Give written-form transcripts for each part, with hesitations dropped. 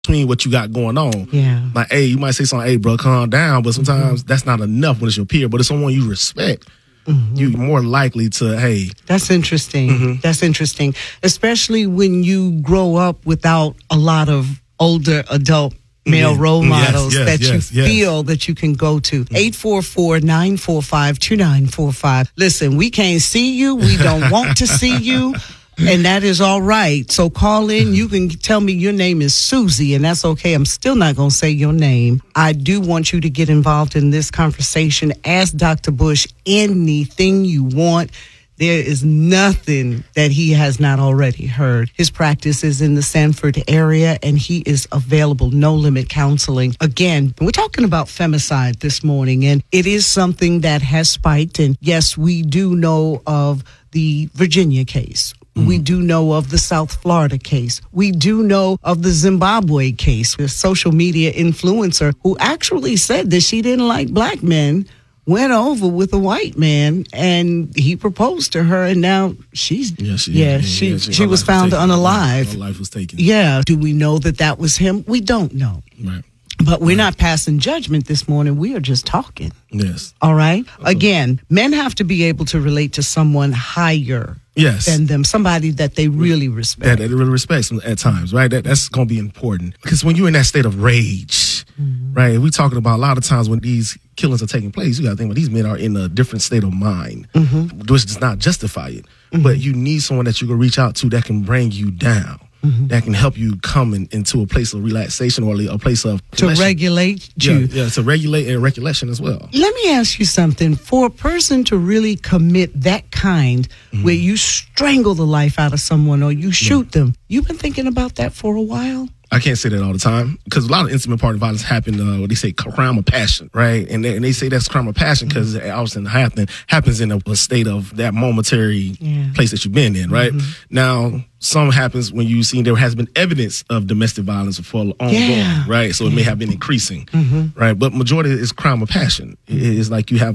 between what you got going on. Yeah. Like, hey, you might say something, hey, bro, calm down, but sometimes that's not enough when it's your peer. But it's someone you respect, you're more likely to, hey. That's interesting. That's interesting. Especially when you grow up without a lot of older adult male role models that you feel that you can go to. 844-945-2945. Listen, we can't see you. We don't want to see you. And that is all right. So call in. You can tell me your name is Susie, and that's okay. I'm still not going to say your name. I do want you to get involved in this conversation. Ask Dr. Bush anything you want. There is nothing that he has not already heard. His practice is in the Sanford area, and he is available. No Limit Counseling. Again, we're talking about femicide this morning, and it is something that has spiked. And yes, we do know of the Virginia case. We do know of the South Florida case. We do know of the Zimbabwe case. A social media influencer who actually said that she didn't like black men went over with a white man and he proposed to her, and now she was found unalive. Her life was taken. Yeah. Do we know that was him? We don't know. Right. But we're not passing judgment this morning. We are just talking. Yes. All right. Again, men have to be able to relate to someone higher than them, somebody that they really respect. That they really respect at times, right? That's going to be important. Because when you're in that state of rage, right, we're talking about a lot of times when these killings are taking place, you got to think about these men are in a different state of mind, which does not justify it. But you need someone that you can reach out to that can bring you down. That can help you come into a place of relaxation or a place of to regulate you. Yeah, to regulate and regulation as well. Let me ask you something. For a person to really commit that kind, where you strangle the life out of someone or you shoot them, you've been thinking about that for a while? I can't say that all the time because a lot of intimate partner violence happen, what they say, crime of passion, right? And they say that's crime of passion because it often happens in a state of that momentary place that you've been in, right? Now, some happens when you see there has been evidence of domestic violence for ongoing, right? So it may have been increasing, right? But majority is crime of passion. It's like you have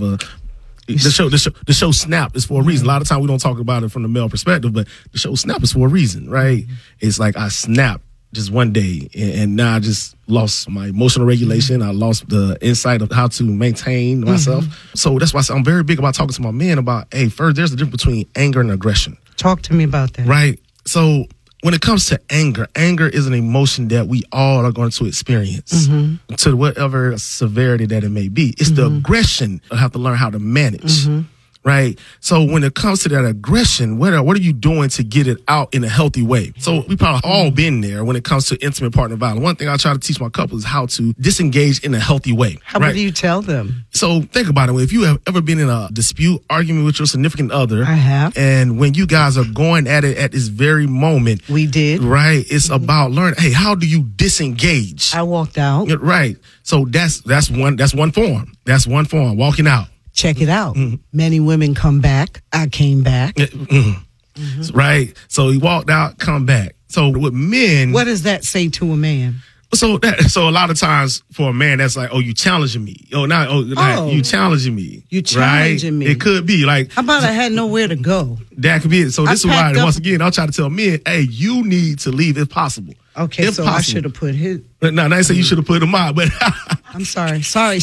the show Snap is for a reason. A lot of time we don't talk about it from the male perspective, but the show Snap is for a reason, right? It's like I snapped just one day, and now I just lost my emotional regulation. I lost the insight of how to maintain myself. So that's why I'm very big about talking to my men about, hey, first, there's a difference between anger and aggression. Talk to me about that. Right. So when it comes to anger is an emotion that we all are going to experience to whatever severity that it may be. It's the aggression I have to learn how to manage. Right. So when it comes to that aggression, what are you doing to get it out in a healthy way? So we probably all been there when it comes to intimate partner violence. One thing I try to teach my couples is how to disengage in a healthy way. How do you tell them? So think about it. If you have ever been in a dispute, argument with your significant other, I have. And when you guys are going at it at this very moment, we did. Right. It's about learning. Hey, how do you disengage? I walked out. Right. So that's one form. That's one form. Walking out. Check it out. Many women come back. I came back. Right. So he walked out, come back. So with men, what does that say to a man? So a lot of times for a man, that's like, you challenging me. You challenging me. You challenging me. It could be like, how about I had nowhere to go? That could be it. So this is why, once again, I'll try to tell men, hey, you need to leave if possible. Okay, so I should have put his. No, I say you should have put him out, but I'm sorry.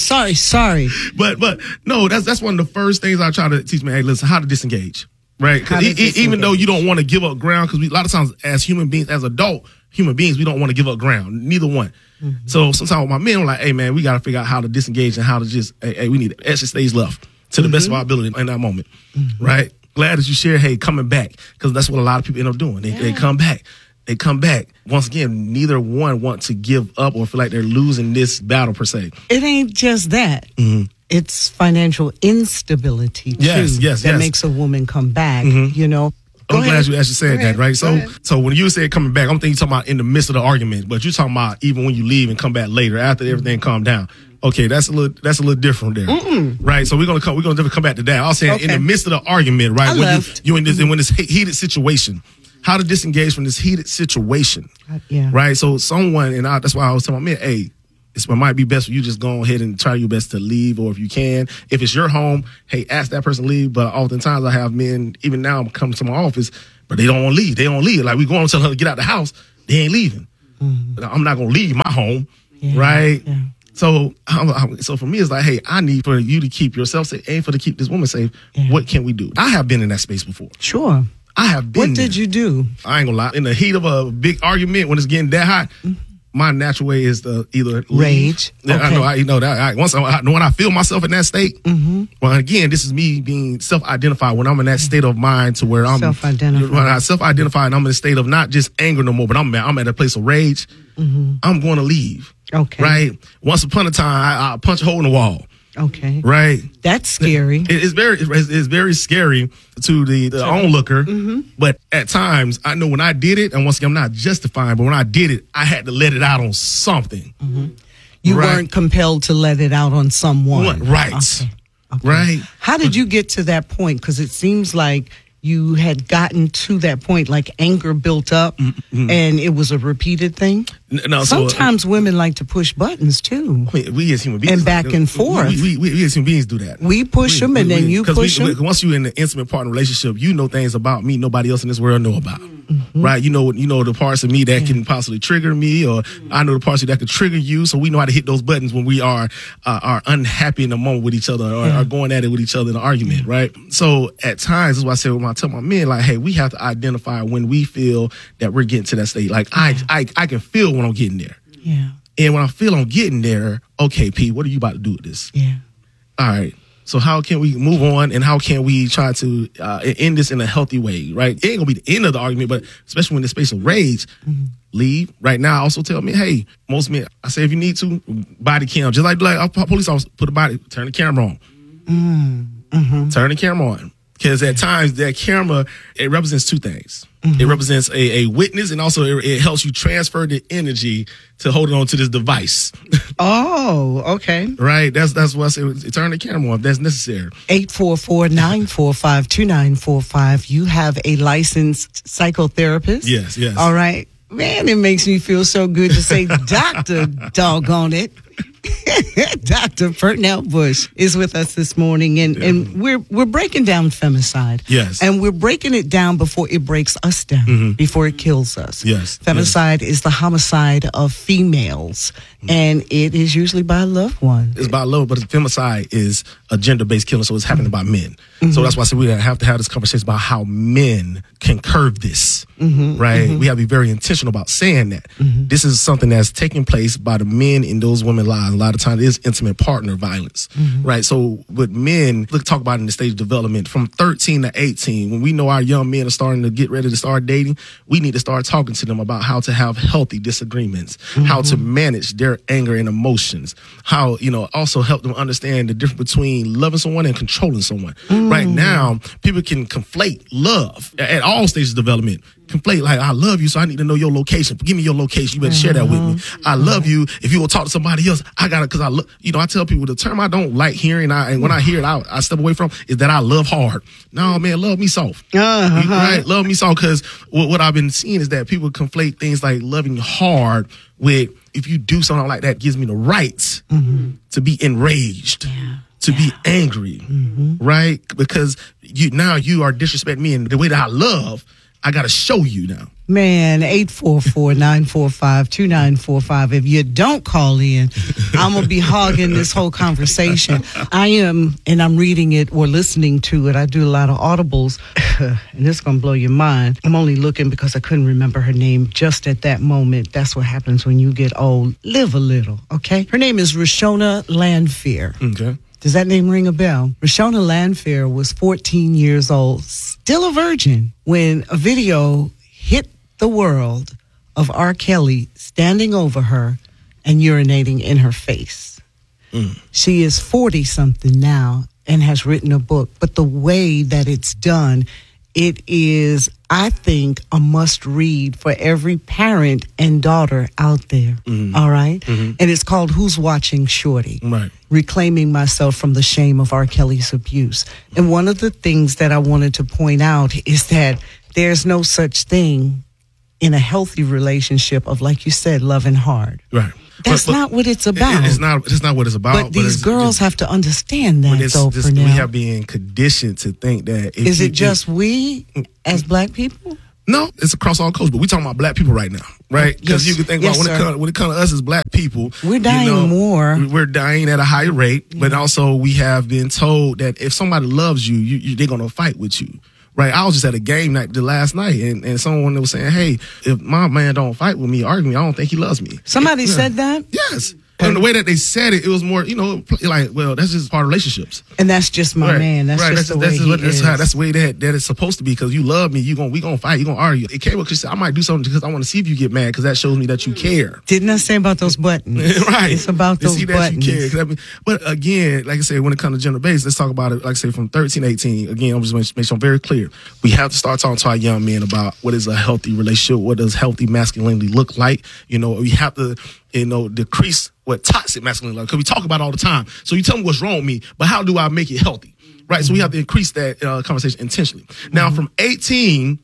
But no, that's one of the first things I try to teach me. Hey, listen, how to disengage, right? Because even though you don't want to give up ground, because a lot of times as human beings, as adult human beings, we don't want to give up ground. Neither one. So sometimes with my men, I'm like, hey man, we got to figure out how to disengage and how to just, hey, we need extra stage left to the best of our ability in that moment, right? Glad that you share, hey, coming back, because that's what a lot of people end up doing. They come back. They come back. Once again, neither one want to give up or feel like they're losing this battle per se. It ain't just that. It's financial instability too. That makes a woman come back. You know. I'm glad you actually said that, right? So when you said coming back, I'm thinking you're talking about in the midst of the argument, but you're talking about even when you leave and come back later after everything calmed down. Okay, that's a little different there, right? So we're gonna come back to that. I was saying in the midst of the argument, right? When this heated situation. How to disengage from this heated situation, right? So someone, and that's why I was telling my man, hey, it might be best for you just go ahead and try your best to leave, or if you can, if it's your home, hey, ask that person to leave. But oftentimes I have men, even now, come to my office, but they don't want to leave. They don't leave. Like we go on to tell her to get out the house, they ain't leaving. I'm not gonna leave my home, Yeah, right? yeah. So, so for me, it's like, hey, I need for you to keep yourself safe and for to keep this woman safe. Yeah. What can we do? I have been in that space before. Sure. I have been. What did you do? I ain't gonna lie. In the heat of a big argument, when it's getting that hot, my natural way is to either leave. Rage. Yeah, Okay. I know. You know that. When I feel myself in that state, well, again, this is me being self-identified. When I'm in that state of mind to where I'm Self-identified. When I self-identify and I'm in a state of not just anger no more, but I'm at a place of rage. I'm going to leave. Okay. Right. Once upon a time, I punch a hole in the wall. Okay. Right. That's scary. It's very scary to the onlooker. But at times, I know when I did it, and once again, I'm not justifying, but when I did it, I had to let it out on something. You Right. weren't compelled to let it out on someone. Right. Okay. Right. How did you get to that point? Because it seems like you had gotten to that point, like anger built up, and it was a repeated thing. No, so, Sometimes women like to push buttons too. we as human beings And back and forth. We as human beings do that. We push them, and then you push them. Once you're in an intimate partner relationship, you know things about me nobody else in this world know about. Right? You know the parts of me that can possibly trigger me, or I know the parts of you that could trigger you. So we know how to hit those buttons when we are unhappy in the moment with each other, or are going at it with each other in an argument. Right? So at times, that's why I say when I tell my men, like, hey, we have to identify when we feel that we're getting to that state. Like I can feel when I'm getting there. Yeah. And when I feel I'm getting there, okay, P, what are you about to do with this? Yeah. All right. So how can we move on, and how can we try to end this in a healthy way, right? It ain't going to be the end of the argument, but especially when the space of rage, leave. Right now, also tell me, hey, most men, I say if you need to, body cam. Just like a police officer, put a body, turn the camera on. Turn the camera on. Because at times that camera, it represents two things. It represents a witness, and also it helps you transfer the energy to hold on to this device. Oh, okay. Right? That's what I say. Turn the camera on if that's necessary. 844-945-2945. You have a licensed psychotherapist? Yes. All right. Man, it makes me feel so good to say Dr. Doggone it. Dr. Pernell Bush is with us this morning, and we're breaking down femicide. Yes. And we're breaking it down before it breaks us down, before it kills us. Yes. Femicide is the homicide of females, and it is usually by a loved one. It's about love, but femicide is a gender-based killing, so it's happening by men. So that's why I said we have to have this conversation about how men can curb this, right? We have to be very intentional about saying that. This is something that's taking place by the men in those women's lives. A lot of times it is intimate partner violence, right? So with men, let's talk about in the stage of development from 13 to 18, when we know our young men are starting to get ready to start dating, we need to start talking to them about how to have healthy disagreements, how to manage their anger and emotions, how, also help them understand the difference between loving someone and controlling someone. Right now, people can conflate love at all stages of development. Conflate, like, I love you, so I need to know your location. Give me your location. You better share that with me. I love you. If you will talk to somebody else, I got it, because I tell people the term I don't like hearing, and when I hear it, I step away from, is that I love hard. No, man, love me soft. Right? Love me soft, because what I've been seeing is that people conflate things like loving hard with, if you do something like that, gives me the right to be enraged. To be angry, right? Because you are disrespecting me, and the way that I love, I got to show you now. Man, 844-945-2945. If you don't call in, I'm going to be hogging this whole conversation. I am, and I'm reading it or listening to it. I do a lot of audibles, and this is going to blow your mind. I'm only looking because I couldn't remember her name just at that moment. That's what happens when you get old. Live a little, okay? Her name is Rashona Landfair. Okay. Does that name ring a bell? Rashona Landfair was 14 years old, still a virgin, when a video hit the world of R. Kelly standing over her and urinating in her face. She is 40-something now and has written a book, but the way that it's done, it is, I think, a must-read for every parent and daughter out there, all right? And it's called Who's Watching Shorty? Right. Reclaiming Myself from the Shame of R. Kelly's Abuse. And one of the things that I wanted to point out is that there's no such thing in a healthy relationship of, like you said, loving hard. Right. That's not what it's about. It's not what it's about. But these girls have to understand that, though, we have been conditioned to think that. Is it just we as black people? No, it's across all cultures, but we're talking about black people right now, right? Because you can think about when it comes to us as black people, we're dying more. We're dying at a higher rate, but also we have been told that if somebody loves you, they're going to fight with you. Right, I was just at a game night the last night, and someone was saying, "Hey, if my man don't fight with me, argue with me, I don't think he loves me." Somebody said that? Yes. And the way that they said it, it was more, like, well, that's just part of relationships. And that's just my man. That's just the way he is. That's the way that it's supposed to be. Because you love me, we gonna fight, you gonna argue. It came up because I might do something because I want to see if you get mad, because that shows me that you care. Didn't I say about those buttons? Right. It's about those buttons. You care. But again, like I said, when it comes to gender based, let's talk about it. Like I say, from 13, 18. Again, I'm just going to make sure I'm very clear. We have to start talking to our young men about what is a healthy relationship, what does healthy masculinity look like. We have to decrease what toxic masculinity like, because we talk about it all the time. So you tell me what's wrong with me, but how do I make it healthy? Right? Mm-hmm. So we have to increase that conversation intentionally. Mm-hmm. Now, from 18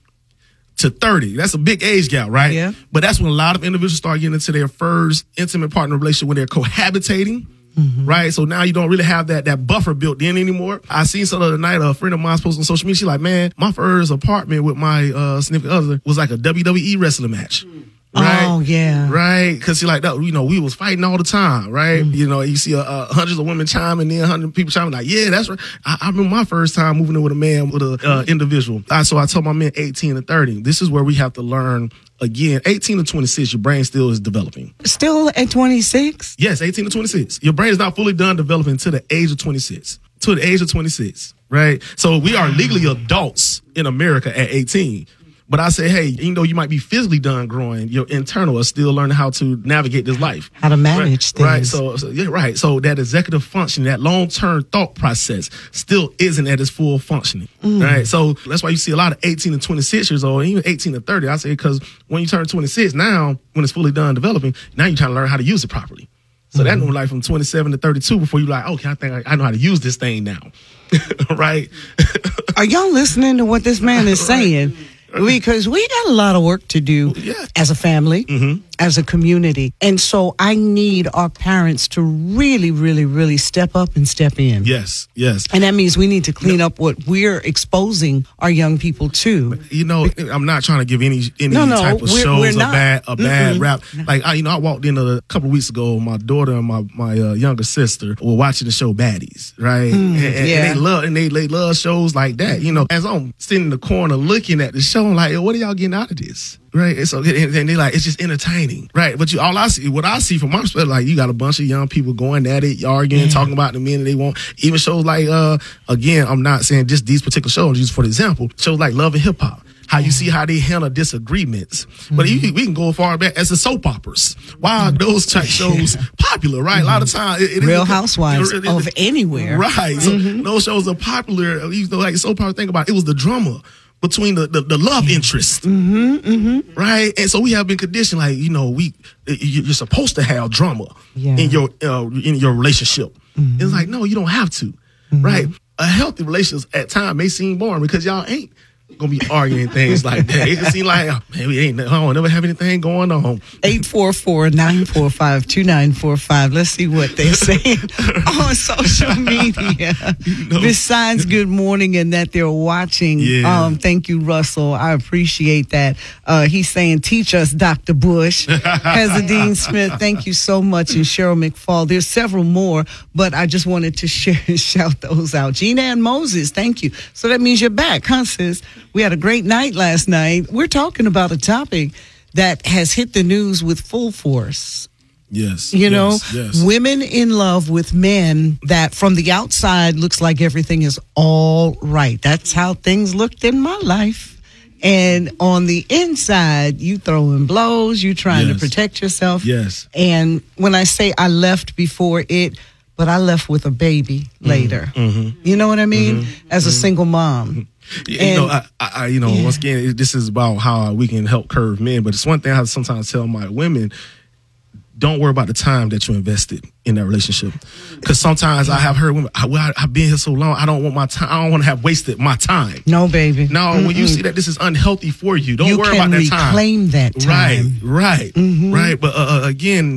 to 30, that's a big age gap, right? Yeah. But that's when a lot of individuals start getting into their first intimate partner relationship when they're cohabitating. Mm-hmm. Right, so now you don't really have that buffer built in anymore. I seen some other night, a friend of mine posted on social media. She's like, "Man, my first apartment with my significant other was like a WWE wrestling match." Right? Oh, yeah. Right? Because she's like, we was fighting all the time, right? Mm-hmm. You see hundreds of women chiming in, 100 people chiming like, yeah, that's right. I remember my first time moving in with a man, with a individual. So I told my men 18 to 30, this is where we have to learn. Again, 18 to 26, your brain still is developing. Still at 26? Yes, 18 to 26. Your brain is not fully done developing to the age of 26. To the age of 26, right? So we are legally adults in America at 18. But I say, hey, even though you might be physically done growing, your internal is still learning how to navigate this life. How to manage things. Right. So right. So that executive function, that long-term thought process still isn't at its full functioning. Right. So that's why you see a lot of 18 to 26 years old, even 18 to 30. I say, because when you turn 26 now, when it's fully done developing, now you're trying to learn how to use it properly. So that was like from 27 to 32 before you're like, okay, I think I know how to use this thing now. Right. Are y'all listening to what this man is saying? Because we got a lot of work to do as a family, as a community. And so I need our parents to really, really, really step up and step in. Yes. And that means we need to clean up what we're exposing our young people to. I'm not trying to give any type of shows a bad rap. Like, I walked in a couple of weeks ago, my daughter and my younger sister were watching the show Baddies, right? And they love shows like that. As I'm sitting in the corner looking at the show, I'm like, what are y'all getting out of this? Right. And so and they like, it's just entertaining. Right. But what I see from my perspective, like, you got a bunch of young people going at it, arguing, talking about the men that they want. Even shows like, again, I'm not saying just these particular shows, just for example, shows like Love and Hip Hop. How you see how they handle disagreements. But we can go far back as the soap operas. Why are those type shows popular, right? A lot of times. Real Housewives of anywhere. Right. So those shows are popular. Like soap opera, think about it was the drama between the love interest. Right? And so we have been conditioned, like, you're supposed to have drama in your relationship. It's like, no, you don't have to. Right? A healthy relationship at times may seem boring because y'all ain't gonna be arguing things like that. It just seems like, I don't never have anything going on. 844-945-2945. Let's see what they're saying on social media. Besides good morning and that they're watching. Thank you, Russell. I appreciate that. He's saying, teach us, Dr. Bush. Hezedean Smith, thank you so much. And Cheryl McFall. There's several more, but I just wanted to shout those out. Gina and Moses, thank you. So that means you're back, huh, sis? We had a great night last night. We're talking about a topic that has hit the news with full force. Yes. Women in love with men that from the outside looks like everything is all right. That's how things looked in my life. And on the inside, you throwing blows, you trying to protect yourself. Yes. And when I say I left before it, but I left with a baby later. You know what I mean? As a single mom. Once again, this is about how we can help curve men. But it's one thing I sometimes tell my women: don't worry about the time that you invested in that relationship. Because sometimes I have heard women, I've been here so long, I don't want my time. I don't want to have wasted my time. No, baby. No, when you see that this is unhealthy for you, don't worry about that time. You can reclaim that time. Right. Right. But again,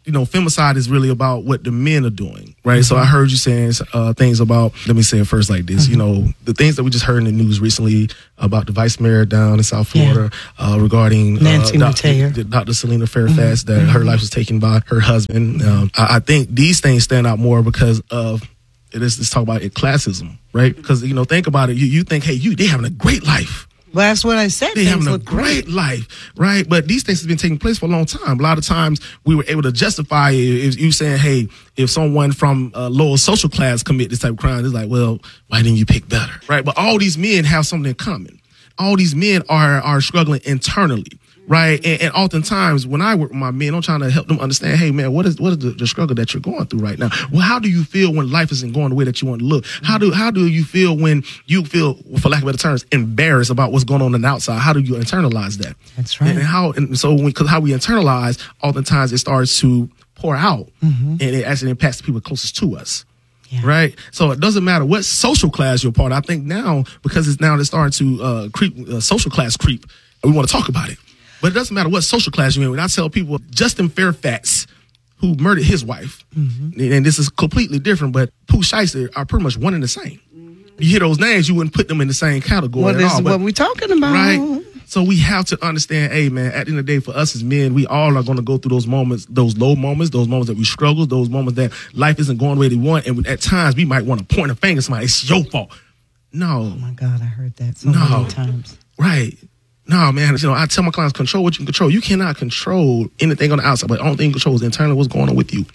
femicide is really about what the men are doing, right? So I heard you saying things about, let me say it first like this, the things that we just heard in the news recently about the vice mayor down in South Florida regarding Nancy Mateo. Dr. Selena Fairfax, that her life was taken by her husband. I think these things stand out more because of, let's talk about it, classism, right? Because, think about it, you think, hey, they having a great life. Well, that's what I said. They having a great life, right? But these things have been taking place for a long time. A lot of times we were able to justify it. If you saying, hey, if someone from a lower social class commit this type of crime, it's like, well, why didn't you pick better, right? But all these men have something in common. All these men are struggling internally, right? And oftentimes when I work with my men, I'm trying to help them understand, hey, man, what is the struggle that you're going through right now? Well, how do you feel when life isn't going the way that you want to look? How do you feel when you feel, for lack of better terms, embarrassed about what's going on the outside? How do you internalize that? That's right. Because how we internalize, oftentimes it starts to pour out, and it actually impacts the people closest to us. Yeah. Right, so it doesn't matter what social class you're part of. I think now, because it's starting to creep, social class creep, we want to talk about it. But it doesn't matter what social class you're in. When I tell people, Justin Fairfax, who murdered his wife, and this is completely different, but Pooh Shiesty are pretty much one and the same. You hear those names, you wouldn't put them in the same category well, at all. What we're talking about, right? So we have to understand, hey, man, at the end of the day, for us as men, we all are going to go through those moments, those low moments, those moments that we struggle, those moments that life isn't going the way they want. And at times we might want to point a finger at somebody, it's your fault. No. Oh, my God, I heard that so many times. Right. No, man, I tell my clients, control what you can control. You cannot control anything on the outside, but the only thing you control is internally what's going on with you.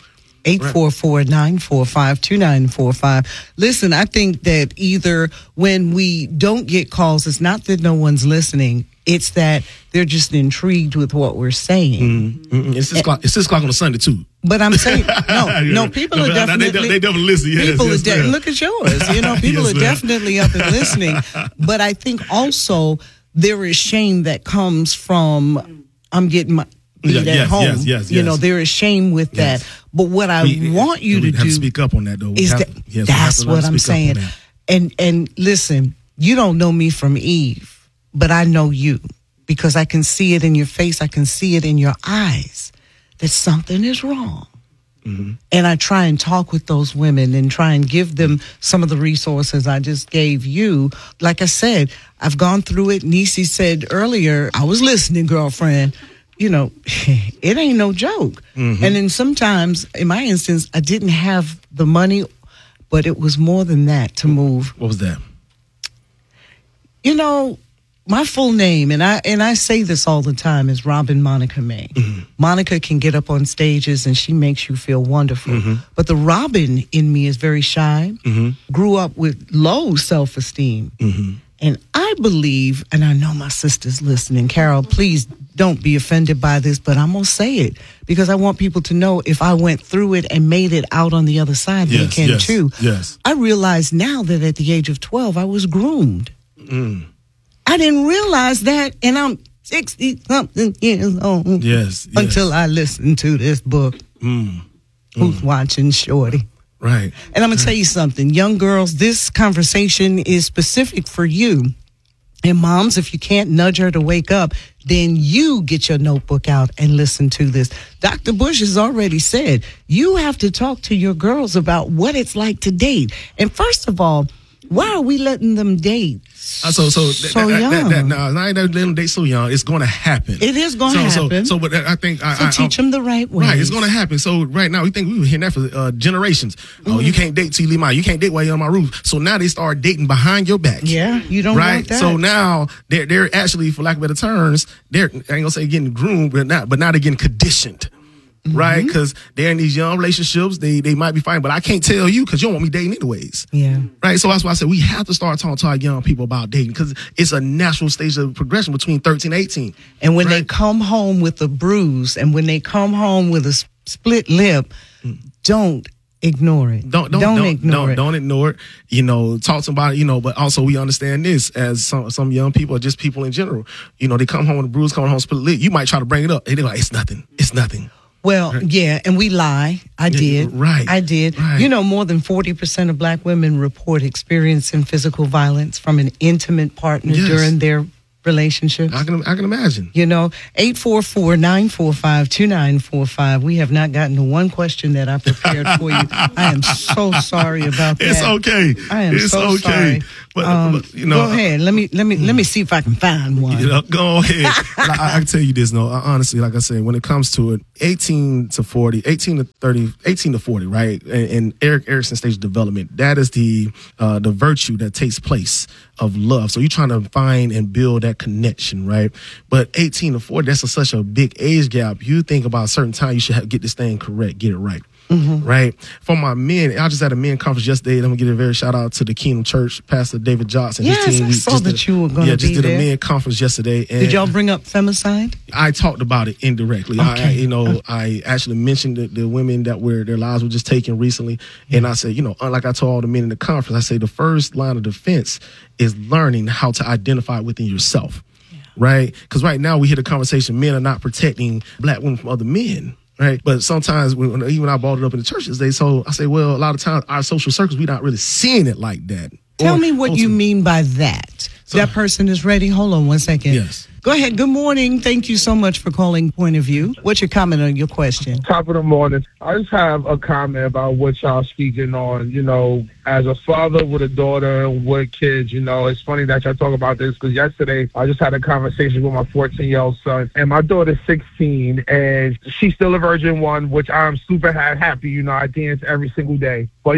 844-945-2945. Listen, I think that either when we don't get calls, it's not that no one's listening. It's that they're just intrigued with what we're saying. It's 6 o'clock on a Sunday, too. But I'm saying, no, people are definitely... They definitely listen, yes. People are look at yours. People are definitely up and listening. But I think also there is shame that comes from, I'm getting my... at home. Yes. There is shame with that. But what I want you to do, speak up on that, though. That's what I'm saying. And listen, you don't know me from Eve, but I know you because I can see it in your face. I can see it in your eyes that something is wrong. And I try and talk with those women and try and give them some of the resources I just gave you. Like I said, I've gone through it. Nisi said earlier, I was listening, girlfriend. It ain't no joke. And then sometimes, in my instance, I didn't have the money, but it was more than that to move. What was that? My full name, and I say this all the time, is Robin Monica May. Monica can get up on stages and she makes you feel wonderful. But the Robin in me is very shy, grew up with low self-esteem. And I believe, and I know my sister's listening, Carol, please don't be offended by this, but I'm going to say it because I want people to know if I went through it and made it out on the other side, they can too. Yes. I realize now that at the age of 12, I was groomed. I didn't realize that, and I'm 60-something years old. Yes. Until I listened to this book, Who's Watching Shorty? Right. And I'm going to tell you something. Young girls, this conversation is specific for you. And moms, if you can't nudge her to wake up, then you get your notebook out and listen to this. Dr. Bush has already said, you have to talk to your girls about what it's like to date. And first of all, why are we letting them date so young? No, I ain't letting them date so young. It's going to happen. It is going to happen. But I think teach them the right way. Right, it's going to happen. So right now, we think we've been hearing that for generations. Oh, you can't date till you leave my. You can't date while you're on my roof. So now they start dating behind your back. Yeah, you don't want that. So now they're actually, for lack of better terms, I ain't gonna say getting groomed, but now they're getting conditioned. Right, because they're in these young relationships, they might be fine, but I can't tell you because you don't want me dating anyways. Yeah. Right, so that's why I said we have to start talking to our young people about dating because it's a natural stage of progression between 13 and 18. And when they come home with a bruise and when they come home with a split lip, don't ignore it. Don't ignore it. Don't ignore it. Talk to them about it, but also we understand this as some young people or just people in general. They come home with a bruise, come home with a split lip. You might try to bring it up. And they're like, it's nothing. It's nothing. Well, yeah, and we lie. I did. Right. I did. Right. More than 40% of black women report experiencing physical violence from an intimate partner during their relationships? I can imagine. 844-945-2945. We have not gotten to one question that I prepared for you. I am so sorry about that. It's okay. I am sorry. But go ahead. Let me see if I can find one. Go ahead. I can tell you this, honestly, like I said, when it comes to it, 18 to 40, 18 to 30, 18 to 40, right? And Erik Erikson stage of development, that is the virtue that takes place of love. So you're trying to find and build that connection, right? But 18 to 40, that's such a big age gap. You think about a certain time you should get this thing correct, get it right. Mm-hmm. Right. For my men, I just had a men conference yesterday. I'm gonna give a very shout out to the Kingdom Church, Pastor David Johnson. Yes, his team. I saw that you were going to be there. Just did a men conference yesterday. And did y'all bring up femicide? I talked about it indirectly. Okay. I actually mentioned the women that their lives were just taken recently, and I said, like I told all the men in the conference, I say the first line of defense is learning how to identify within yourself, right? Because right now we hear the conversation, men are not protecting black women from other men. Right. But sometimes even I brought it up in the churches, so I say, well, a lot of times our social circles, we're not really seeing it like that. Tell me what you mean by that. So, that person is ready. Hold on one second. Yes. Go ahead. Good morning. Thank you so much for calling Point of View. What's your comment on your question? Top of the morning. I just have a comment about what y'all speaking on. As a father with a daughter and with kids, it's funny that y'all talk about this because yesterday I just had a conversation with my 14-year-old son, and my daughter's 16, and she's still a virgin one, which I'm super happy. I dance every single day. But,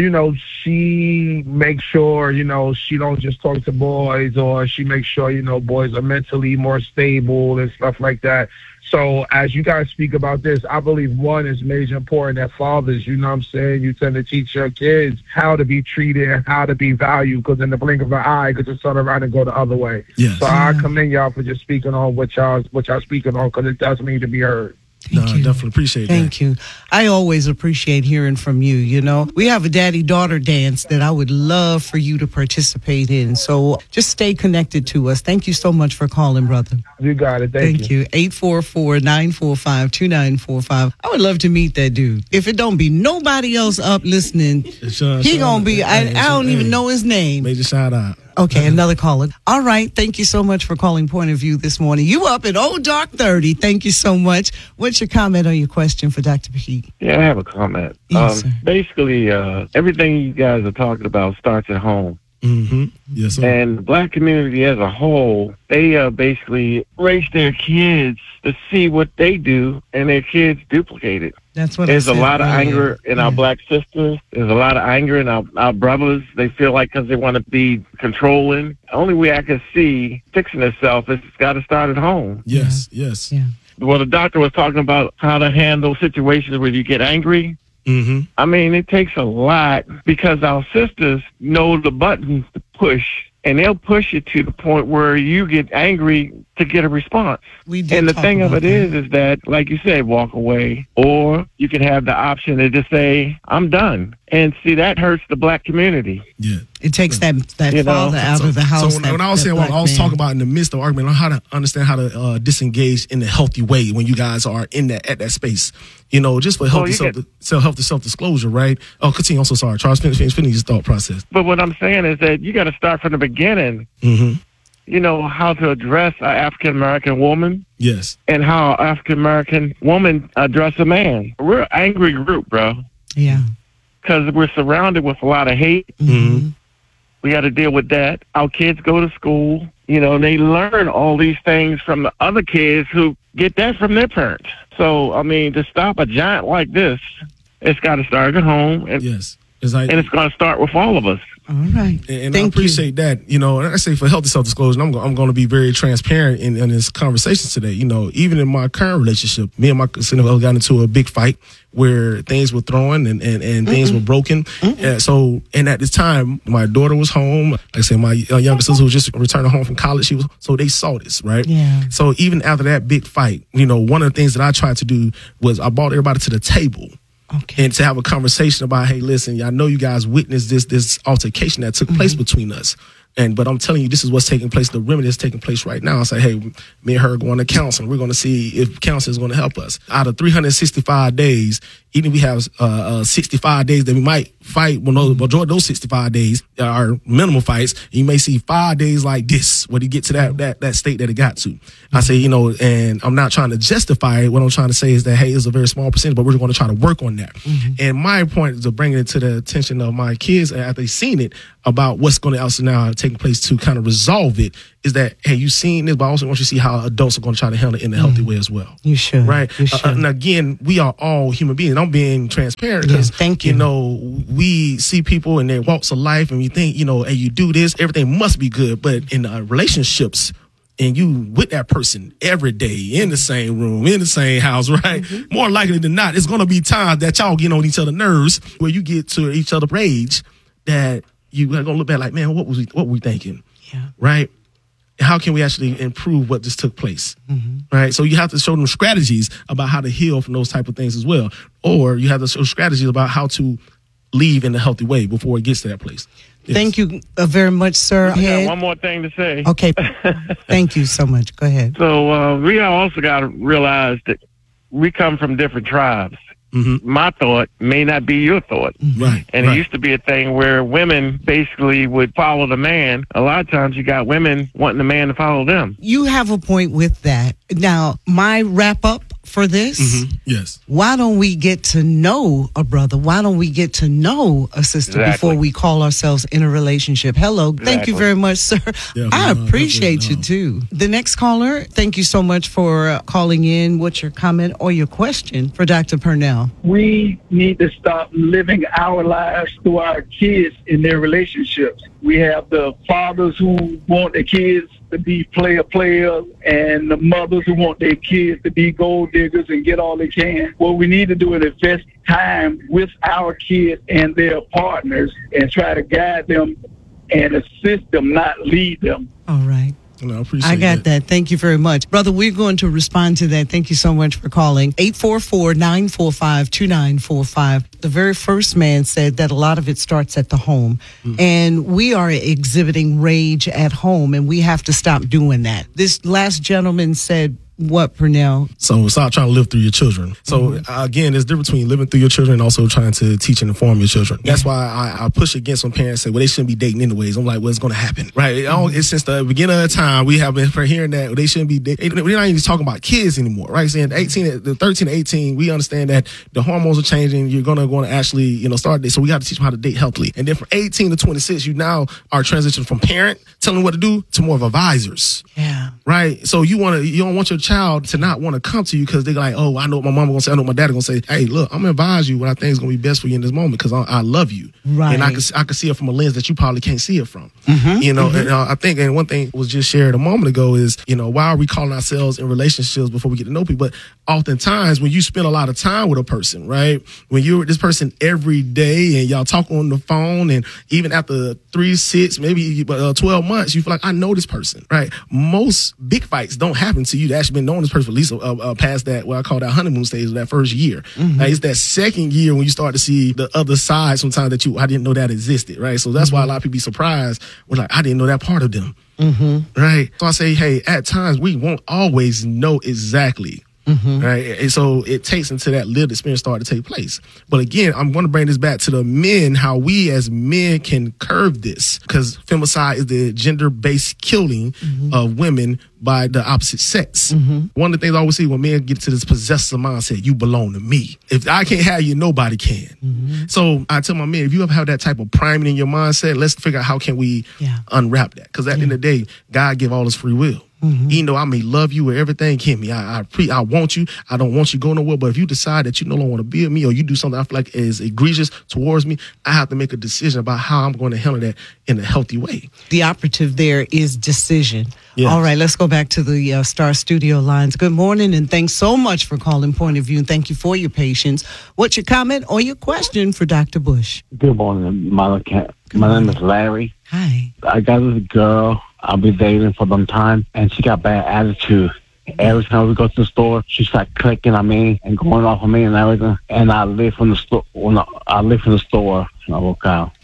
she makes sure, she don't just talk to boys, or she makes sure, boys are mentally more stable and stuff like that. So as you guys speak about this, I believe one is major important that fathers, you tend to teach your kids how to be treated and how to be valued, because in the blink of an eye, could just turn around and go the other way. Yes. So I commend y'all for just speaking on what y'all speaking on, because it does need to be heard. Thank you. Definitely appreciate that. Thank you. I always appreciate hearing from you, We have a daddy-daughter dance that I would love for you to participate in. So just stay connected to us. Thank you so much for calling, brother. You got it. Thank you. 844-945-2945. I would love to meet that dude. If it don't be nobody else up listening, he gonna be, I don't even know his name. Major shout out. Okay, another caller. All right, thank you so much for calling Point of View this morning. You up at Old Dark 30. Thank you so much. What's your comment or your question for Dr. Pete? Yeah, I have a comment. Yes, sir. Basically, everything you guys are talking about starts at home. Mm-hmm. Yes, sir. And the black community as a whole, they basically raise their kids to see what they do, and their kids duplicate it. That's what There's I said a lot of earlier. anger in our black sisters. There's a lot of anger in our brothers. They feel like because they want to be controlling. The only way I can see fixing itself is it's got to start at home. Yes, yes. Yeah. Well, the doctor was talking about how to handle situations where you get angry. Mm-hmm. I mean, it takes a lot because our sisters know the buttons to push, and they'll push it to the point where you get angry to get a response. We did And the talk thing of about it is that, like you said, walk away, or you can have the option to just say, I'm done. And see, that hurts the black community. Yeah. It takes that You know, father out of the house. So when I was saying, I was talking about in the midst of argument, on how to understand how to disengage in a healthy way when you guys are in at that space. Just for healthy self-disclosure, right? Oh, continue. I'm so sorry. Charles, finish your thought process. But what I'm saying is that you got to start from the beginning. Mm-hmm. How to address an African-American woman. Yes. And how an African-American woman address a man. We're an angry group, bro. Yeah. Because we're surrounded with a lot of hate. Mm-hmm. We got to deal with that. Our kids go to school. They learn all these things from the other kids who get that from their parents. So, I mean, to stop a giant like this, it's got to start at home. And, yes. And it's going to start with all of us. All right. And I appreciate that. And I say for healthy self-disclosure, I'm going to be very transparent in this conversation today. Even in my current relationship, me and my significant other got into a big fight where things were thrown and things were broken. And at this time, my daughter was home. Like I said, my younger sister was just returning home from college. So they saw this, right? Yeah. So even after that big fight, one of the things that I tried to do was I brought everybody to the table. Okay. And to have a conversation about, hey, listen, I know you guys witnessed this altercation that took place between us. But I'm telling you, this is what's taking place. The remedy is taking place right now. I say, hey, me and her are going to counseling. We're going to see if counseling is going to help us. Out of 365 days, even if we have 65 days that we might fight, well, no, majority of those 65 days are minimal fights. You may see 5 days like this when you get to that state that it got to. I say, and I'm not trying to justify it. What I'm trying to say is that, hey, it's a very small percentage, but we're going to try to work on that. And my point is to bring it to the attention of my kids after they've seen it about what's going to also now taking place to kind of resolve it is that, hey, you've seen this, but I also want you to see how adults are going to try to handle it in a healthy way as well. You should. Right? You should. And again, we are all human beings. I'm being transparent because, thank you. We see people in their walks of life and we think, hey, you do this, everything must be good. But in relationships, and you with that person every day in the same room, in the same house, right? More likely than not, it's going to be times that y'all get on each other's nerves where you get to each other's rage that you are going to look back like, man, what were we thinking? Yeah. Right? How can we actually improve what just took place? Right? So you have to show them strategies about how to heal from those type of things as well. Or you have to show strategies about how to leave in a healthy way before it gets to that place. Yes. Thank you very much, sir. I got one more thing to say. Okay. Thank you so much. Go ahead. So we also got to realize that we come from different tribes. My thought may not be your thought. Right. And it used to be a thing where women basically would follow the man. A lot of times you got women wanting the man to follow them. You have a point with that. Now, my wrap up for this, yes. Why don't we get to know a brother? Why don't we get to know a sister before we call ourselves in a relationship? Hello. Thank you very much, sir. Yeah, I appreciate you too. The next caller, thank you so much for calling in. What's your comment or your question for Dr. Purnell? We need to stop living our lives through our kids in their relationships. We have the fathers who want their kids to be player, and the mothers who want their kids to be gold diggers and get all they can. What we need to do is invest time with our kids and their partners and try to guide them and assist them, not lead them. All right. No, I appreciate I got that. Thank you very much. Brother, we're going to respond to that. Thank you so much for calling. 844-945-2945. The very first man said that a lot of it starts at the home. And we are exhibiting rage at home, and we have to stop doing that. This last gentleman said, what, Purnell? So stop trying to live through your children. So again, there's a difference between living through your children and also trying to teach and inform your children. That's why I push against when parents say, well, they shouldn't be dating anyways. I'm like, well, it's going to happen, right? It's since the beginning of the time we have been hearing that they shouldn't be dating. We're not even talking about kids anymore, right? Saying 13 to 18, we understand that the hormones are changing. You're going to actually, start dating. So we got to teach them how to date healthily. And then from 18 to 26, you now are transitioning from parent telling them what to do to more of advisors. Yeah. Right. So you don't want your child to not want to come to you because they're like, oh, I know what my mama gonna say, I know what my daddy gonna say. Hey, look, I'm gonna advise you what I think is gonna be best for you in this moment because I love you, right? And I can see it from a lens that you probably can't see it from. And I think, and one thing was just shared a moment ago is, why are we calling ourselves in relationships before we get to know people? But oftentimes when you spend a lot of time with a person, right? When you're with this person every day and y'all talk on the phone, and even after 3, 6, maybe 12 months, you feel like I know this person, right? Most big fights don't happen to you. That actually been knowing this person for at least past that, what I call that honeymoon stage of that first year. It's that second year when you start to see the other side sometimes that I didn't know that existed, right? So that's why a lot of people be surprised. We're like, I didn't know that part of them, right? So I say, hey, at times we won't always know exactly. Right. And so it takes until that lived experience start to take place. But again, I'm going to bring this back to the men, how we as men can curb this, because femicide is the gender-based killing of women by the opposite sex. One of the things I always see when men get to this possessive mindset, you belong to me. If I can't have you, nobody can. So I tell my men, if you ever have that type of priming in your mindset, let's figure out how can we unwrap that. Because at the end of the day, God give all us free will. Even though I may love you or everything, Kimmy, I want you. I don't want you going nowhere. But if you decide that you no longer want to be with me or you do something I feel like is egregious towards me, I have to make a decision about how I'm going to handle that in a healthy way. The operative there is decision. Yes. All right, let's go back to the Star Studio lines. Good morning, and thanks so much for calling Point of View, and thank you for your patience. What's your comment or your question for Dr. Bush? Good morning, Monica. My name is Larry. Hi. I got this girl I've been dating for some time, and she got bad attitude. Every time we go to the store, she starts clicking on me and going off on me and everything. And I live from the store. I live in the store, and I walk out.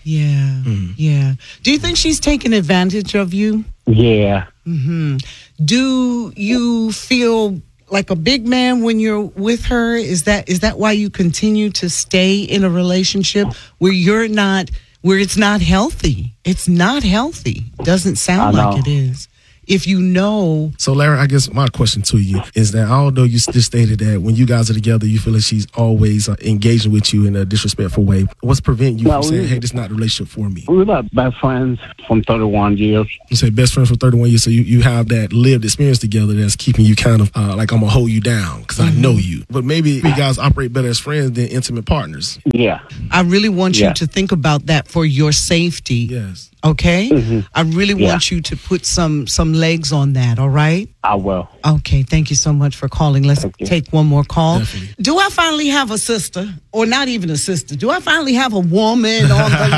Yeah. Yeah. Do you think she's taking advantage of you? Yeah. Do you feel like a big man when you're with her? Is that why you continue to stay in a relationship where it's not healthy? It's not healthy. Doesn't sound like it is. If you know. So, Larry, I guess my question to you is that although you just stated that when you guys are together, you feel like she's always engaging with you in a disrespectful way, what's preventing you from saying, hey, this is not the relationship for me? We were best friends from 31 years. You say best friends for 31 years, so you have that lived experience together that's keeping you kind of like, I'm going to hold you down because I know you. But maybe you guys operate better as friends than intimate partners. Yeah. I really want you to think about that for your safety. Yes. Okay? I really want you to put some legs on that, all right? I will. Okay, thank you so much for calling. Let's take one more call. Definitely. Do I finally have a sister? Or not even a sister. Do I finally have a woman on the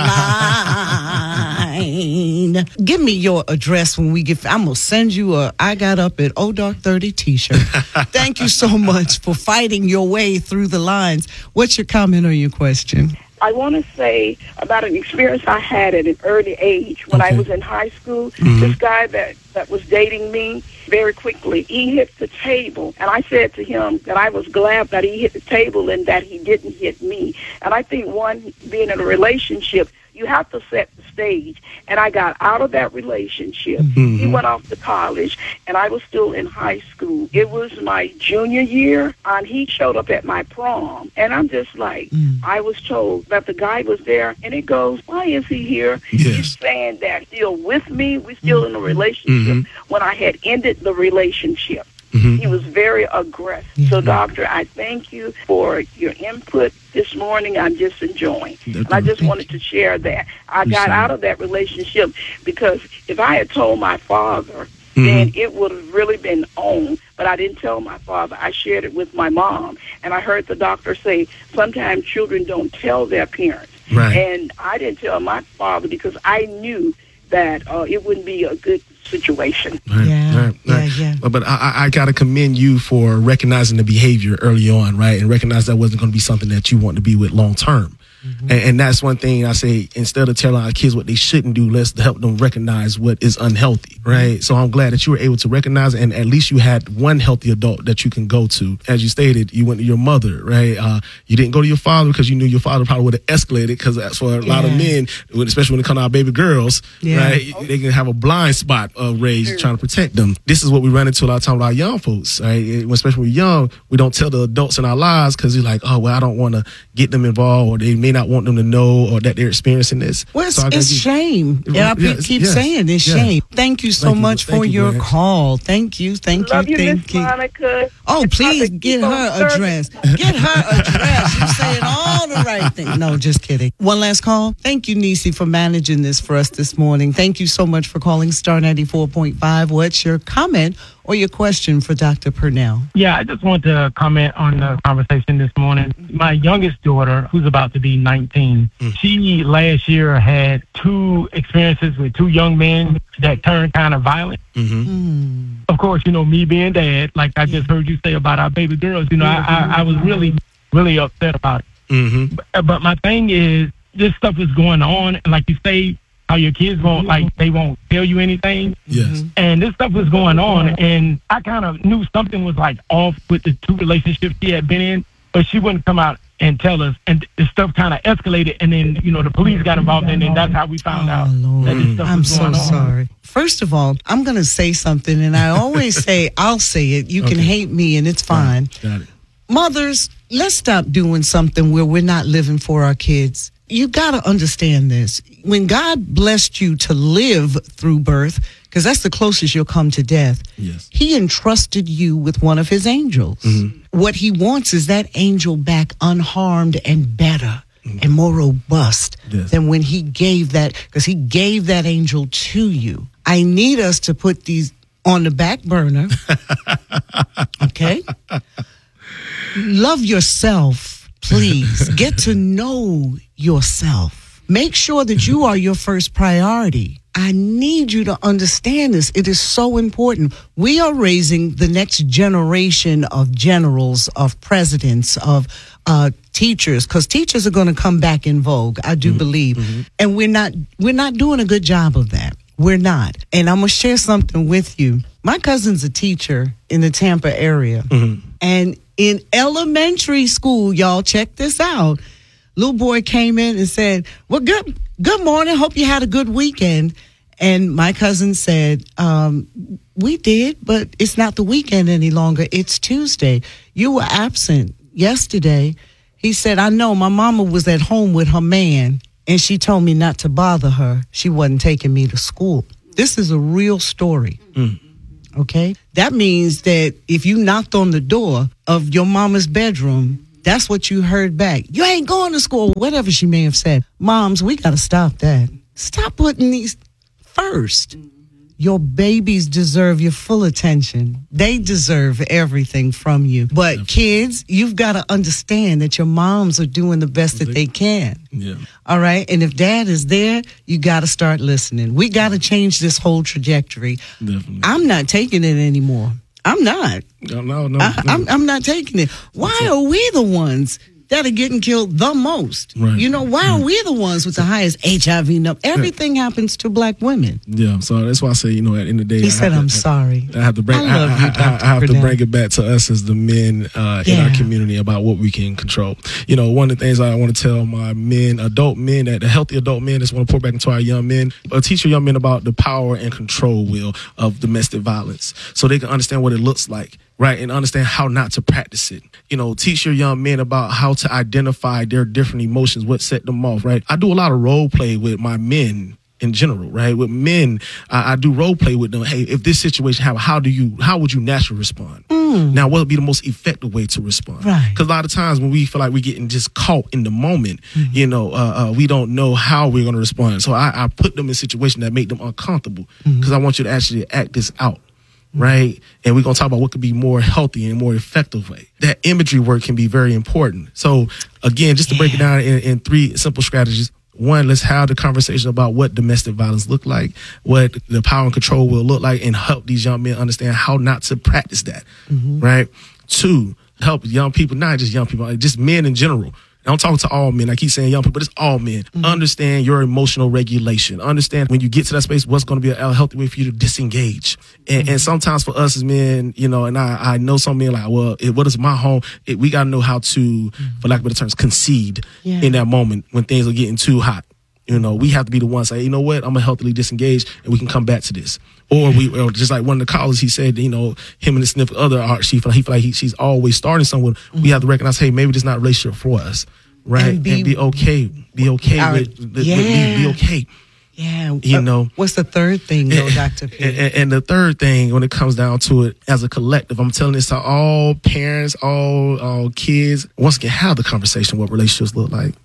line? Give me your address when we get... I'm going to send you a I Got Up at Dark 30 t-shirt. Thank you so much for fighting your way through the lines. What's your comment or your question? I want to say about an experience I had at an early age when I was in high school. This guy that was dating me, very quickly, he hit the table. And I said to him that I was glad that he hit the table and that he didn't hit me. And I think, being in a relationship, you have to set the stage. And I got out of that relationship. He went off to college, and I was still in high school. It was my junior year, and he showed up at my prom. And I'm just like, I was told that the guy was there, and it goes, why is he here? He's saying that still with me. We're still in a relationship when I had ended the relationship. He was very aggressive. So, Doctor, I thank you for your input this morning. I'm just enjoying. And I just wanted to share that. I got out of that relationship because if I had told my father, then it would have really been on. But I didn't tell my father. I shared it with my mom. And I heard the doctor say sometimes children don't tell their parents. Right. And I didn't tell my father because I knew that it wouldn't be a good situation. Right. But I got to commend you for recognizing the behavior early on, right? And recognize that wasn't going to be something that you want to be with long term. And that's one thing I say, instead of telling our kids what they shouldn't do, let's help them recognize what is unhealthy, right? So I'm glad that you were able to recognize it, and at least you had one healthy adult that you can go to. As you stated, you went to your mother, right? You didn't go to your father because you knew your father probably would have escalated, because that's for a lot of men, especially when it comes to our baby girls, right? They can have a blind spot raised trying to protect them. This is what we run into a lot of time with our young folks, right? Especially when we're young, we don't tell the adults in our lives because you're like, oh, well, I don't want to get them involved, or they may not want them to know, or that they're experiencing this. Well, it's shame. I keep saying it's shame. Thank you so much for your call. Thank you. Love you, Miss Monica. Oh, please get her address. Get her address. You're saying all the right things. No, just kidding. One last call. Thank you, Nisi, for managing this for us this morning. Thank you so much for calling Star 94.5. What's your comment or your question for Dr. Purnell? Yeah, I just want to comment on the conversation this morning. My youngest daughter, who's about to be 19, she last year had 2 experiences with 2 young men that turned kind of violent. Of course, me being dad, like I just heard you say about our baby girls, I was really, really upset about it. But my thing is, this stuff is going on, and like you say, how your kids they won't tell you anything. Yes. And this stuff was going on, and I kind of knew something was off with the 2 relationships she had been in, but she wouldn't come out and tell us. And the stuff kind of escalated, and then, the police got involved, and then that's how we found out that this stuff was going on. I'm so sorry. First of all, I'm going to say something, and I always say, I'll say it. You can hate me, and it's fine. Got it. Mothers, let's stop doing something where we're not living for our kids. You got to understand this. When God blessed you to live through birth, because that's the closest you'll come to death, he entrusted you with one of his angels. What he wants is that angel back unharmed and better and more robust than when he gave that, because he gave that angel to you. I need us to put these on the back burner. Okay? Love yourself, please. Get to know yourself. Make sure that you are your first priority. I need you to understand this. It is so important. We are raising the next generation of generals, of presidents, of teachers, because teachers are going to come back in vogue, I do believe. And we're not doing a good job of that. We're not. And I'm going to share something with you. My cousin's a teacher in the Tampa area. And in elementary school, y'all, check this out. Little boy came in and said, well, good morning. Hope you had a good weekend. And my cousin said, we did, but it's not the weekend any longer. It's Tuesday. You were absent yesterday. He said, I know. My mama was at home with her man, and she told me not to bother her. She wasn't taking me to school. This is a real story. Okay? That means that if you knocked on the door of your mama's bedroom, that's what you heard back. You ain't going to school, whatever she may have said. Moms, we got to stop that. Stop putting these first. Your babies deserve your full attention. They deserve everything from you. But kids, you've got to understand that your moms are doing the best that they can. Yeah. All right? And if dad is there, you got to start listening. We got to change this whole trajectory. Definitely. I'm not taking it anymore. I'm not. No. I'm not taking it. Why are we the ones that are getting killed the most? Right. You know, why are we the ones with the highest HIV number? Everything happens to black women. Yeah, so that's why I say, at the end of the day, He said, I'm sorry. I have to bring. I love you, Dr. I have to Purnell. bring it back to us as the men in our community about what we can control. One of the things I want to tell my men, adult men, that the healthy adult men, just want to pour back into our young men, teach your young men about the power and control of domestic violence, so they can understand what it looks like. Right, and understand how not to practice it. Teach your young men about how to identify their different emotions, what set them off, right? I do a lot of role play with my men in general, right? With men, I do role play with them. Hey, if this situation happened, how would you naturally respond? Now, what would be the most effective way to respond? Right. Because a lot of times when we feel like we're getting just caught in the moment, we don't know how we're going to respond. So I put them in situations that make them uncomfortable because I want you to actually act this out. Right? And we're going to talk about what could be more healthy and more effective way. That imagery work can be very important. So again, just to break it down in 3 simple strategies. 1, let's have the conversation about what domestic violence look like, what the power and control will look like, and help these young men understand how not to practice that. Right? 2, help young people, not just young people, just men in general. I'm talking to all men. I keep saying young people, but it's all men. Understand your emotional regulation. Understand when you get to that space, what's going to be a healthy way for you to disengage. And sometimes for us as men, and I know some men like, well, what is my home? We got to know how to, for lack of better terms, concede in that moment when things are getting too hot. We have to be the ones say, you know what, I'm going to healthily disengage and we can come back to this. Or just like one of the callers, he said, him and his significant other, he feel like she's always starting someone. We have to recognize, hey, maybe this is not a relationship for us, right? And be okay. Be okay with be okay. Yeah. What's the third thing, though, Dr. P? And the third thing, when it comes down to it, as a collective, I'm telling this to all parents, all kids. Once again, have the conversation what relationships look like.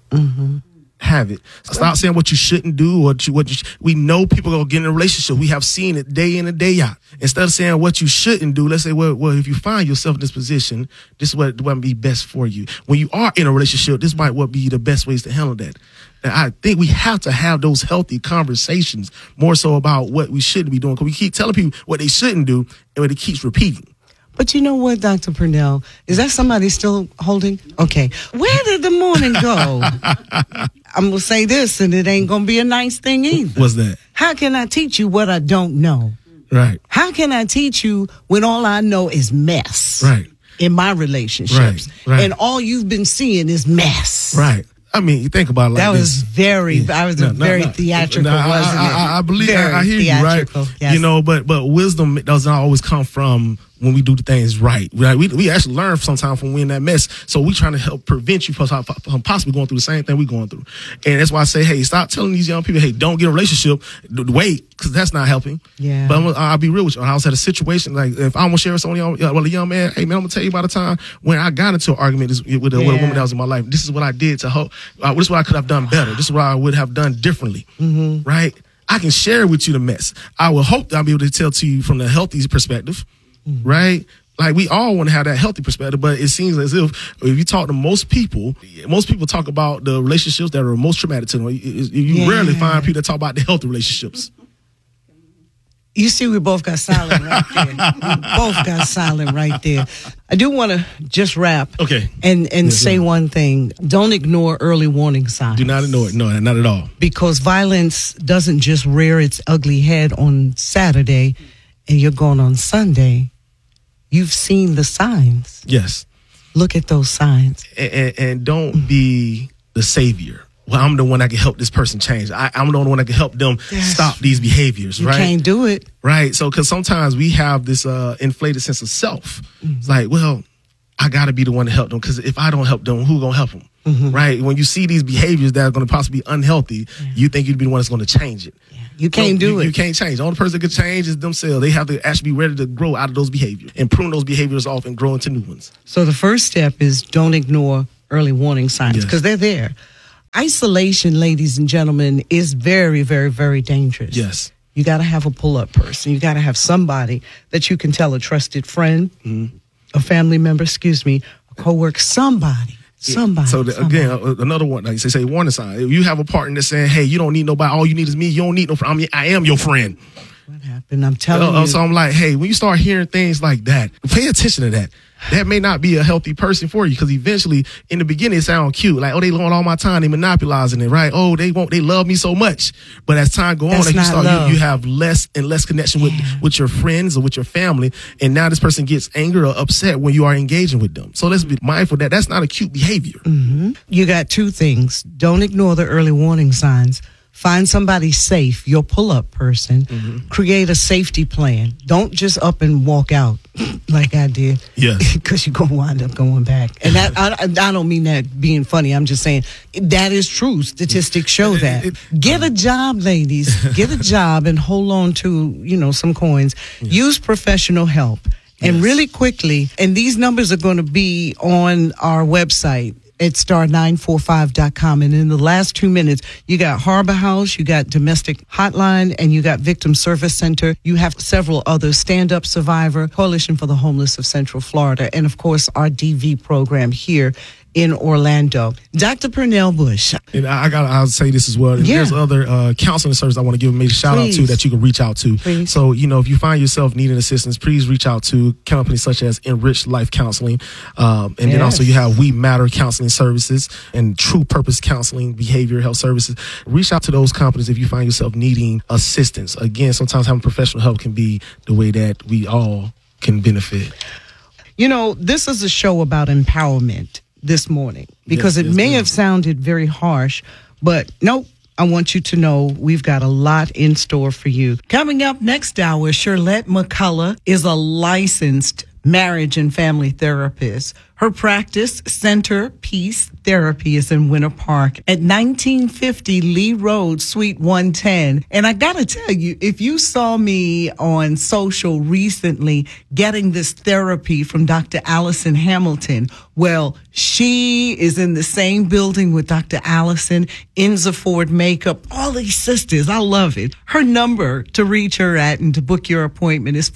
Have it. Stop saying what you shouldn't do or we know people are gonna get in a relationship. We have seen it day in and day out. Instead of saying what you shouldn't do, let's say, well, if you find yourself in this position, this is what would be best for you. When you are in a relationship, this might what be the best ways to handle that. And I think we have to have those healthy conversations more so about what we should be doing, because we keep telling people what they shouldn't do and what it keeps repeating. But you know what, Dr. Purnell? Is that somebody still holding? Okay. Where did the morning go? I'm going to say this, and it ain't going to be a nice thing either. What's that? How can I teach you what I don't know? Right. How can I teach you when all I know is mess? Right. In my relationships. Right. And all you've been seeing is mess. Right. I mean, you think about it like that this. I was very theatrical, wasn't it? I believe, very I hear you, right? Yes. But wisdom doesn't always come from when we do the things right. We actually learn sometimes from winning that mess. So we trying to help prevent you from possibly going through the same thing we're going through. And that's why I say, hey, stop telling these young people, hey, don't get a relationship. Wait, because that's not helping. Yeah. But I'll be real with you. I was at a situation, like, if I want to share with someone, a young man, hey, man, I'm going to tell you about a time when I got into an argument with a woman that was in my life. This is what I did to help. This is what I could have done better. This is what I would have done differently. Right? I can share with you the mess. I will hope that I'll be able to tell to you from the healthy perspective. Right? Like, we all want to have that healthy perspective, but it seems as if you talk to most people talk about the relationships that are most traumatic to them. You rarely find people that talk about the healthy relationships. You see, we both got silent right there. We both got silent right there. I do want to just wrap and say one thing. Don't ignore early warning signs. Do not ignore it. No, not at all. Because violence doesn't just rear its ugly head on Saturday and you're going on Sunday. You've seen the signs. Yes. Look at those signs. And don't be the savior. Well, I'm the one that can help this person change. I'm the only one that can help them stop these behaviors, right? You can't do it. Right. So, because sometimes we have this inflated sense of self. It's like, well, I got to be the one to help them, because if I don't help them, who's going to help them? Right? When you see these behaviors that are going to possibly be unhealthy, you think you'd be the one that's going to change it. You can't do it. You can't change. The only person that can change is themselves. They have to actually be ready to grow out of those behaviors and prune those behaviors off and grow into new ones. So the first step is don't ignore early warning signs, because they're there. Isolation, ladies and gentlemen, is very, very, very dangerous. Yes. You got to have a pull-up person. You got to have somebody that you can tell, a trusted friend, a family member, a coworker, somebody. So again, another one, like they say, warning sign. If you have a partner that's saying, hey, you don't need nobody, all you need is me, you don't need no friend. I am your friend. What happened? I'm telling you. So I'm like, hey, when you start hearing things like that, pay attention to that. That may not be a healthy person for you, because eventually, in the beginning, it sounds cute. Like, oh, they want all my time, they monopolizing it, right? Oh, they love me so much. But as time goes on, like you have less and less connection with your friends or with your family. And now this person gets angry or upset when you are engaging with them. So let's be mindful that that's not a cute behavior. You got two things. Don't ignore the early warning signs. Find somebody safe, your pull-up person. Create a safety plan. Don't just up and walk out like I did. Yes. Because you're going to wind up going back. And that, I don't mean that being funny. I'm just saying that is true. Statistics show that. Get a job, ladies. Get a job and hold on to, some coins. Use professional help. And really quickly, and these numbers are going to be on our website at star945.com. And in the last 2 minutes, you got Harbor House, you got Domestic Hotline, and you got Victim Service Center. You have several others, Stand Up Survivor, Coalition for the Homeless of Central Florida, and of course, our DV program here in Orlando. Dr. Pernell Bush. And I'll say this as well. And there's other counseling services I want to give a major shout out to that you can reach out to. Please. So, if you find yourself needing assistance, please reach out to companies such as Enriched Life Counseling. Then also you have We Matter Counseling Services and True Purpose Counseling, Behavioral Health Services. Reach out to those companies if you find yourself needing assistance. Again, sometimes having professional help can be the way that we all can benefit. This is a show about empowerment this morning, because it may have sounded very harsh, but nope. I want you to know we've got a lot in store for you. Coming up next hour, Shirlette McCullough is a licensed marriage and family therapist. Her practice, Center Peace Therapy, is in Winter Park at 1950 Lee Road, Suite 110. And I got to tell you, if you saw me on social recently getting this therapy from Dr. Allison Hamilton, well, she is in the same building with Dr. Allison, Enza Ford Makeup, all these sisters. I love it. Her number to reach her at and to book your appointment is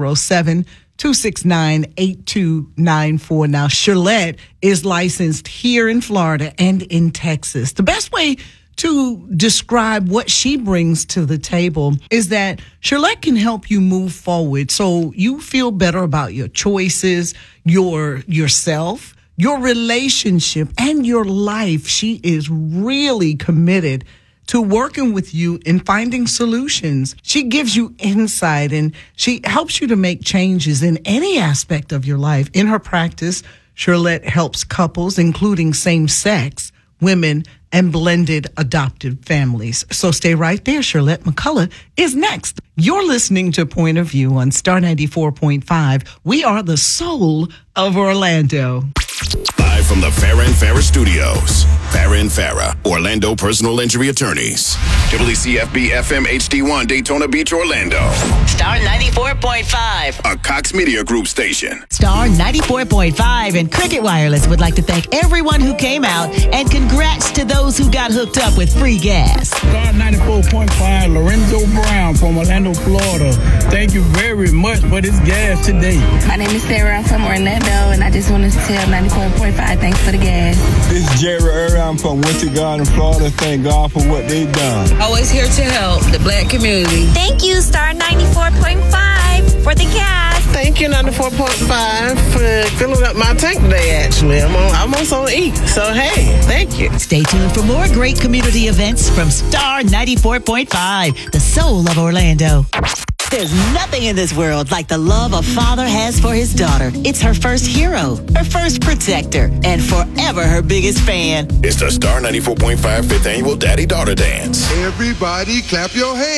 407-269-8294. Now, Shirlette is licensed here in Florida and in Texas. The best way to describe what she brings to the table is that Shirlette can help you move forward so you feel better about your choices, yourself, your relationship, and your life. She is really committed to working with you and finding solutions. She gives you insight and she helps you to make changes in any aspect of your life. In her practice, Shirlette helps couples, including same-sex, women, and blended adopted families. So stay right there. Shirlette McCullough is next. You're listening to Point of View on Star 94.5. We are the soul of Orlando. Live from the Farrah and Farrah Studios. Farrah and Farrah, Orlando personal injury attorneys. WCFB FM HD1, Daytona Beach, Orlando. Star 94.5. A Cox Media Group station. Star 94.5 and Cricket Wireless would like to thank everyone who came out and congrats to those who got hooked up with free gas. Star 94.5, Lorenzo Brown from Orlando, Florida. Thank you very much for this gas today. My name is Sarah. I'm from Orlando, and I just want to tell 94.5 thanks for the gas. This is Jerry Earl. where I'm from, Winter Garden, Florida. Thank God for what they've done. Always here to help the black community. Thank you, Star 94.5, for the gas. Thank you, 94.5, for filling up my tank today, actually. I'm almost on E. So, hey, thank you. Stay tuned for more great community events from Star 94.5, the soul of Orlando. There's nothing in this world like the love a father has for his daughter. It's her first hero, her first protector, and forever her biggest fan. It's the Star 94.5 5th Annual Daddy-Daughter Dance. Everybody clap your hands.